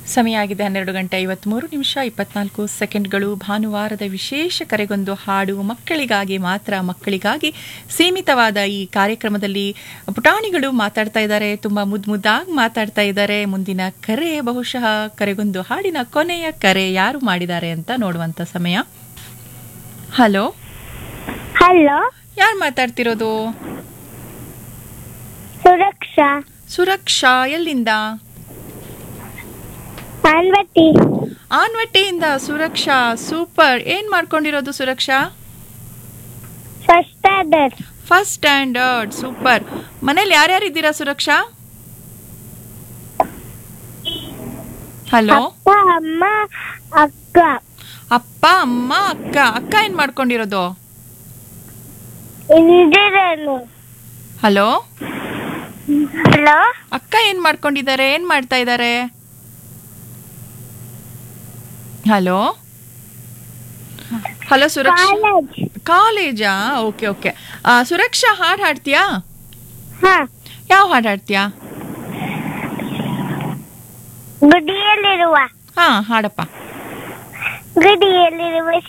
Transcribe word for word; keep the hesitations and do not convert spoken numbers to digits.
ಸಮಯ ಆಗಿದೆ ಹನ್ನೆರಡು ಗಂಟೆ ಐವತ್ಮೂರು ನಿಮಿಷ ಇಪ್ಪತ್ನಾಲ್ಕು ಸೆಕೆಂಡ್ಗಳು. ಭಾನುವಾರದ ವಿಶೇಷ ಕರೆಗೊಂದು ಹಾಡು ಮಕ್ಕಳಿಗಾಗಿ ಮಾತ್ರ, ಮಕ್ಕಳಿಗಾಗಿ ಸೀಮಿತವಾದ ಈ ಕಾರ್ಯಕ್ರಮದಲ್ಲಿ ಪುಟಾಣಿಗಳು ಮಾತಾಡ್ತಾ ಇದ್ದಾರೆ, ತುಂಬ ಮುದ್ದು ಮುದ್ದಾಗಿ ಮಾತಾಡ್ತಾ ಇದ್ದಾರೆ. ಮುಂದಿನ ಕರೆ ಬಹುಶಃ ಕರೆಗೊಂದು ಹಾಡಿನ ಕೊನೆಯ ಕರೆ ಯಾರು ಮಾಡಿದ್ದಾರೆ ಅಂತ ನೋಡುವಂತ ಸಮಯ. ಹಲೋ ಹಲೋ, ಯಾರು ಮಾತಾಡ್ತಿರೋದು? ಸುರಕ್ಷಾ. ಸುರಕ್ಷಾ, ಎಲ್ಲಿಂದ? ಆನ್ವಟ್ಟಿ. ಆನ್ವಟ್ಟಿಯಿಂದ ಸುರಕ್ಷಾ, ಸೂಪರ್. ಏನ್ ಮಾಡ್ಕೊಂಡಿರೋದು ಸುರಕ್ಷಾ? First standard. First standard, super. ಮನೇಲಿ ಯಾರ್ಯಾರಿದ್ದೀರಾ ಸುರಕ್ಷಾ? ಹಲೋ. ಅಪ್ಪ, ಅಮ್ಮ, ಅಕ್ಕ. ಅಪ್ಪ, ಅಮ್ಮ, ಅಕ್ಕ. ಅಕ್ಕ ಏನ್ ಮಾಡ್ಕೊಂಡಿರೋದು? ಇಂದಿರನು. ಹಲೋ. ಹಲೋ. ಅಕ್ಕ ಏನ್ ಮಾಡ್ಕೊಂಡಿದ್ದಾರೆ, ಏನ್ ಮಾಡ್ತಾ ಇದ್ದಾರೆ? ಹಲೋ. ಹಲೋ ಸುರಕ್ಷಾ. ಕಾಲೇಜ್. ಕಾಲೇಜಾ? Okay okay. ಸುರಕ್ಷಾ, ಹಾಡು ಹಾಡ್ತೀಯಾ? ಹಾ. ಯಾವ ಹಾಡು ಹಾಡ್ತೀಯಾ? ಗುಡಿಯಲ್ಲಿರುವ ಹಾ, ಹಾಡಪ್ಪ. ಗುಡಿಯಲ್ಲಿರುವ